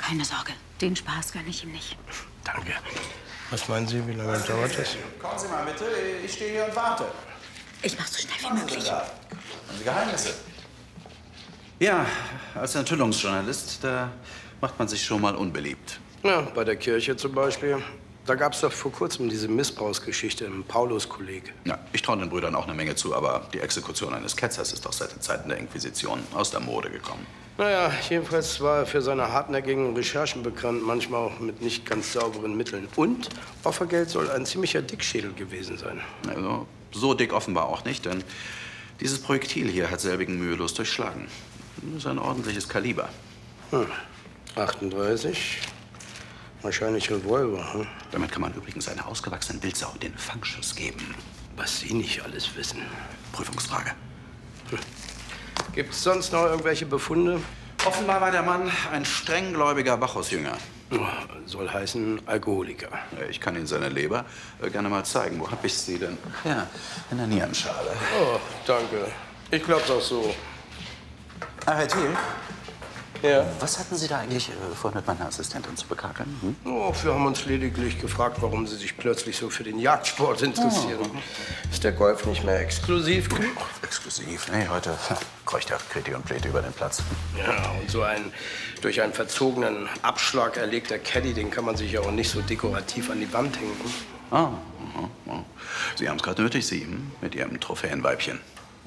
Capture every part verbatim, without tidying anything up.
Keine Sorge, den Spaß gönne ich ihm nicht. Danke. Was meinen Sie, wie lange dauert das? Kommen Sie mal bitte, ich stehe hier und warte. Ich mach's so schnell wie möglich. Haben Sie Geheimnisse? Ja, als Enthüllungsjournalist, da macht man sich schon mal unbeliebt. Ja, bei der Kirche zum Beispiel. Da gab es doch vor kurzem diese Missbrauchsgeschichte im Paulus-Kolleg. Ja, ich traue den Brüdern auch eine Menge zu, aber die Exekution eines Ketzers ist doch seit den Zeiten der Inquisition aus der Mode gekommen. Naja, jedenfalls war er für seine hartnäckigen Recherchen bekannt, manchmal auch mit nicht ganz sauberen Mitteln. Und Offergeld soll ein ziemlicher Dickschädel gewesen sein. Also, so dick offenbar auch nicht, denn dieses Projektil hier hat selbigen mühelos durchschlagen. Das ist ein ordentliches Kaliber. Hm. achtunddreißig. Wahrscheinlich Revolver, hm? Damit kann man übrigens einer ausgewachsenen Wildsau den Fangschuss geben. Was Sie nicht alles wissen. Prüfungsfrage. Hm. Gibt es sonst noch irgendwelche Befunde? Offenbar war der Mann ein strenggläubiger Bacchusjünger. Oh, soll heißen Alkoholiker. Ich kann Ihnen seine Leber äh, gerne mal zeigen. Wo hab ich sie denn? Ja, in der Nierenschale. Oh, danke. Ich glaub's auch so. Ah, Herr Thiel? Ja? Was hatten Sie da eigentlich äh, vor, mit meiner Assistentin zu bekakeln? Hm? Oh, wir haben uns lediglich gefragt, warum Sie sich plötzlich so für den Jagdsport interessieren. Oh. Ist der Golf nicht mehr exklusiv genug? Exklusiv? Nee, heute kreucht ja Kreti und Pleti über den Platz. Ja, und so ein durch einen verzogenen Abschlag erlegter Caddy, den kann man sich ja auch nicht so dekorativ an die Wand hängen. Ah, aha, aha. Sie haben es gerade nötig, Sie, hm? Mit Ihrem Trophäenweibchen.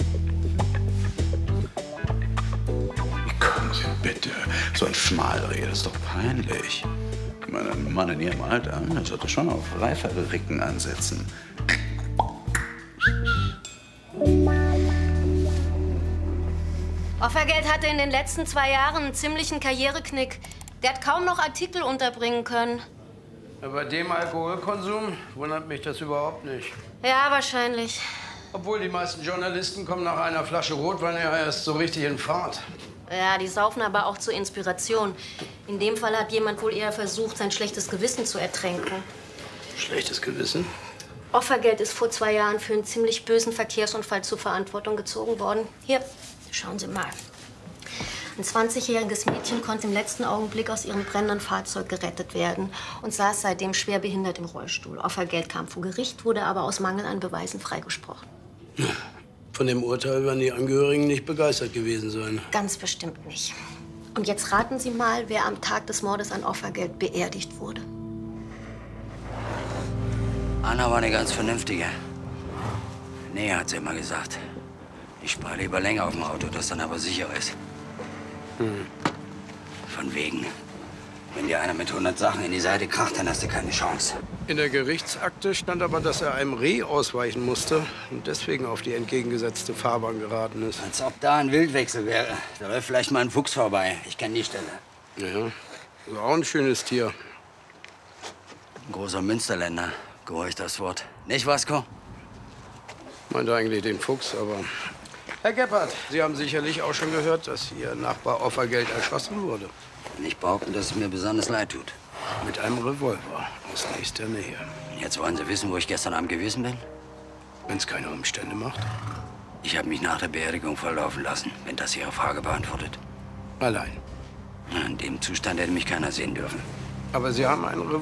Kommen Sie bitte. So ein Schmalreh, das ist doch peinlich. Ich meine, ein Mann in Ihrem Alter, der sollte schon auf reifere Ricken ansetzen. Offergeld hatte in den letzten zwei Jahren einen ziemlichen Karriereknick. Der hat kaum noch Artikel unterbringen können. Ja, bei dem Alkoholkonsum wundert mich das überhaupt nicht. Ja, wahrscheinlich. Obwohl die meisten Journalisten kommen nach einer Flasche Rotwein ja erst so richtig in Fahrt. Ja, die saufen aber auch zur Inspiration. In dem Fall hat jemand wohl eher versucht, sein schlechtes Gewissen zu ertränken. Schlechtes Gewissen? Offergeld ist vor zwei Jahren für einen ziemlich bösen Verkehrsunfall zur Verantwortung gezogen worden. Hier, schauen Sie mal. Ein zwanzigjähriges Mädchen konnte im letzten Augenblick aus ihrem brennenden Fahrzeug gerettet werden und saß seitdem schwer behindert im Rollstuhl. Offergeld kam vor Gericht, wurde aber aus Mangel an Beweisen freigesprochen. Ja. Von dem Urteil werden die Angehörigen nicht begeistert gewesen sein. Ganz bestimmt nicht. Und jetzt raten Sie mal, wer am Tag des Mordes an Offergeld beerdigt wurde. Anna war eine ganz vernünftige. Nee, hat sie immer gesagt. Ich spare lieber länger auf dem Auto, das dann aber sicher ist. Hm. Von wegen. Wenn dir einer mit hundert Sachen in die Seite kracht, dann hast du keine Chance. In der Gerichtsakte stand aber, dass er einem Reh ausweichen musste und deswegen auf die entgegengesetzte Fahrbahn geraten ist. Als ob da ein Wildwechsel wäre. Da läuft vielleicht mal ein Fuchs vorbei. Ich kenne die Stelle. Ja, ist auch ein schönes Tier. Ein großer Münsterländer, gehorcht das Wort. Nicht, Vasco? Meinte eigentlich den Fuchs, aber... Herr Gebhardt, Sie haben sicherlich auch schon gehört, dass Ihr Nachbar Offergeld erschossen wurde. Nicht behaupten, dass es mir besonders leid tut. Mit einem Revolver aus nächster Nähe. Jetzt wollen Sie wissen, wo ich gestern Abend gewesen bin? Wenn es keine Umstände macht. Ich habe mich nach der Beerdigung verlaufen lassen, wenn das Ihre Frage beantwortet. Allein. In dem Zustand hätte mich keiner sehen dürfen. Aber Sie haben einen Revolver.